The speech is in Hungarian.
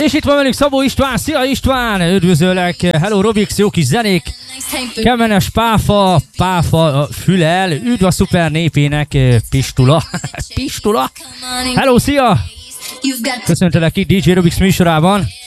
És itt van velünk Szabó István, szia István, üdvözöllek, hello Robix, jó kis zenék, Kemenes Páfa, Fülel, üdv a szuper népének, Pistula, Pistula, hello, szia, köszöntelek itt DJ Robix műsorában.